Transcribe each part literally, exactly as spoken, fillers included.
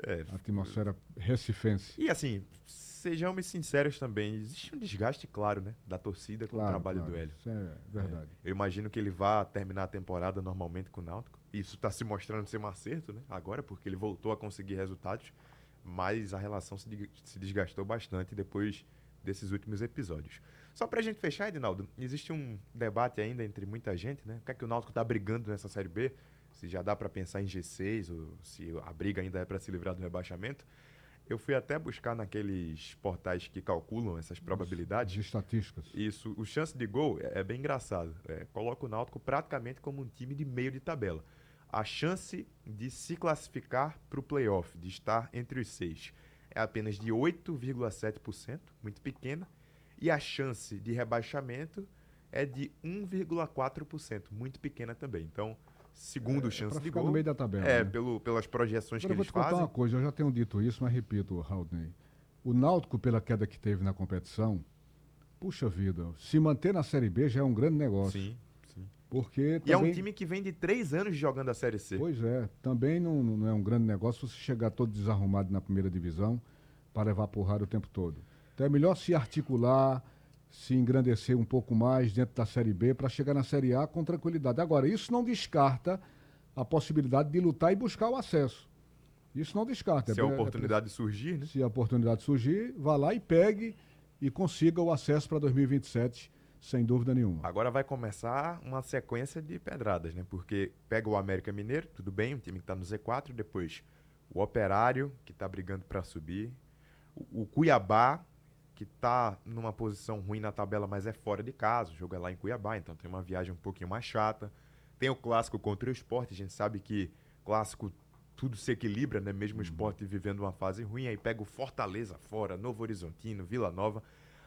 É, a atmosfera recifense. E assim, sejamos sinceros também, existe um desgaste claro, né, da torcida com Claro, o trabalho claro, do Hélio. isso é verdade. É, eu imagino que ele vá terminar a temporada normalmente com o Náutico. Isso está se mostrando ser um acerto, né, agora, porque ele voltou a conseguir resultados, mas a relação se, de- se desgastou bastante depois desses últimos episódios. Só pra gente fechar, Edinaldo, existe um debate ainda entre muita gente, né? O que é que o Náutico tá brigando nessa Série B? Se já dá pra pensar em G seis, ou se a briga ainda é pra se livrar do rebaixamento. Eu fui até buscar naqueles portais que calculam essas probabilidades. As estatísticas. Isso, o chance de gol é, é bem engraçado. É, coloca o Náutico praticamente como um time de meio de tabela. A chance de se classificar para o playoff, de estar entre os seis, é apenas de oito vírgula sete por cento, muito pequena. E a chance de rebaixamento é de um vírgula quatro por cento, muito pequena também. Então, segundo É, chance pra de ficar gol, no meio da tabela, é, né? pelo, pelas projeções Agora eu que vou eles te contar fazem. uma coisa, eu já tenho dito isso, mas repito, Raulney. O Náutico, pela queda que teve na competição, puxa vida, se manter na Série B já é um grande negócio. Sim, sim. Porque E é um também, time que vem de três anos jogando a Série C. pois é, também não, não é um grande negócio você chegar todo desarrumado na primeira divisão para levar porrada o tempo todo. Então é melhor se articular, se engrandecer um pouco mais dentro da Série B para chegar na Série A com tranquilidade. Agora, isso não descarta a possibilidade de lutar e buscar o acesso. Isso não descarta. Se É- a é- oportunidade surgir, né? Se a oportunidade surgir, vá lá e pegue e consiga o acesso para dois mil e vinte e sete, sem dúvida nenhuma. Agora vai começar uma sequência de pedradas, né? Porque pega o América Mineiro, tudo bem, um time que está no Z quatro, depois o Operário, que está brigando para subir, o, o Cuiabá, que está numa posição ruim na tabela, mas é fora de casa, o jogo é lá em Cuiabá, então tem uma viagem um pouquinho mais chata. Tem o clássico contra o Sport, a gente sabe que clássico tudo se equilibra, né? Mesmo o Sport vivendo uma fase ruim, aí pega o Fortaleza fora, Novo Horizontino, Vila Nova.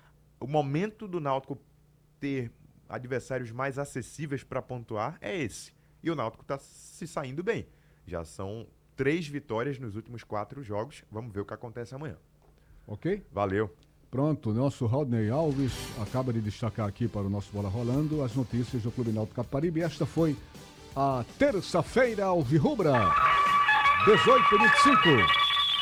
O momento do Náutico ter adversários mais acessíveis para pontuar é esse. E o Náutico está se saindo bem. Já são três vitórias nos últimos quatro jogos. Vamos ver o que acontece amanhã. Ok? Valeu. Pronto, nosso Rodney Alves acaba de destacar aqui para o nosso Bola Rolando as notícias do Clube Náutico Capibaribe. Esta foi a terça-feira Alvirrubra, dezoito e vinte e cinco.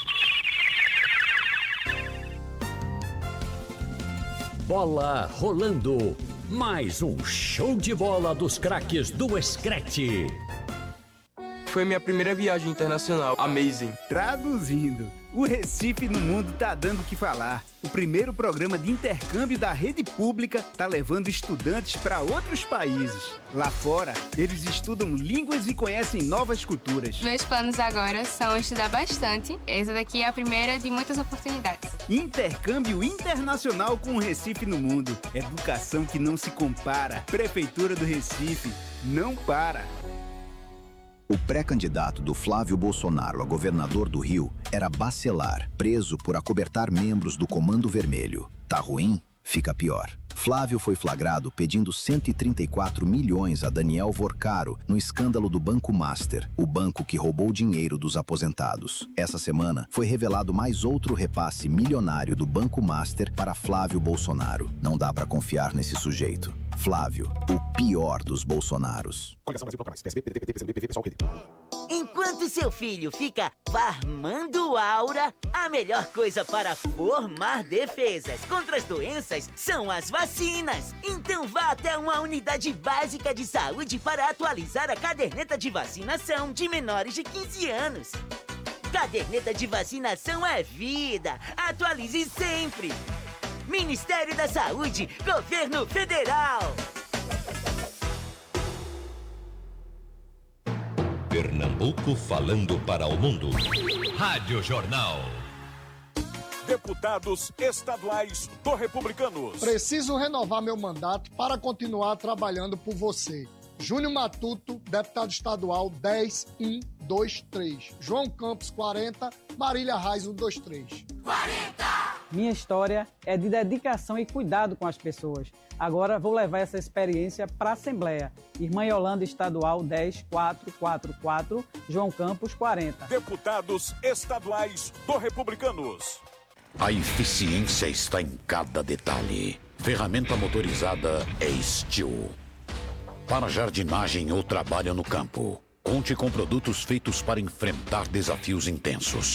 Bola rolando. Mais um show de bola dos craques do Screte. Foi minha primeira viagem internacional. Amazing. Traduzindo, o Recife no Mundo tá dando o que falar. O primeiro programa de intercâmbio da rede pública tá levando estudantes para outros países. Lá fora, eles estudam línguas e conhecem novas culturas. Meus planos agora são estudar bastante. Essa daqui é a primeira de muitas oportunidades. Intercâmbio internacional com o Recife no Mundo. Educação que não se compara. Prefeitura do Recife, não para. O pré-candidato do Flávio Bolsonaro a governador do Rio era Bacelar, preso por acobertar membros do Comando Vermelho. Tá ruim? Fica pior. Flávio foi flagrado pedindo cento e trinta e quatro milhões a Daniel Vorcaro no escândalo do Banco Master, o banco que roubou dinheiro dos aposentados. Essa semana foi revelado mais outro repasse milionário do Banco Master para Flávio Bolsonaro. Não dá pra confiar nesse sujeito. Flávio, o pior dos Bolsonaros. Enquanto seu filho fica farmando aura, a melhor coisa para formar defesas contra as doenças são as vacinas. Então vá até uma unidade básica de saúde para atualizar a caderneta de vacinação de menores de quinze anos. Caderneta de vacinação é vida. Atualize sempre. Ministério da Saúde, Governo Federal. Pernambuco falando para o mundo. Rádio Jornal. Deputados estaduais do Republicanos. Preciso renovar meu mandato para continuar trabalhando por você. Júnior Matuto, deputado estadual dez um dois três. João Campos, quarenta. Marília Reis, cento e vinte e três. quarenta! Minha história é de dedicação e cuidado com as pessoas. Agora vou levar essa experiência para a Assembleia. Irmã Yolanda Estadual dez quatro quatro quatro, João Campos, quarenta. Deputados estaduais do Republicanos. A eficiência está em cada detalhe. Ferramenta motorizada é Steel. Para jardinagem ou trabalho no campo, conte com produtos feitos para enfrentar desafios intensos.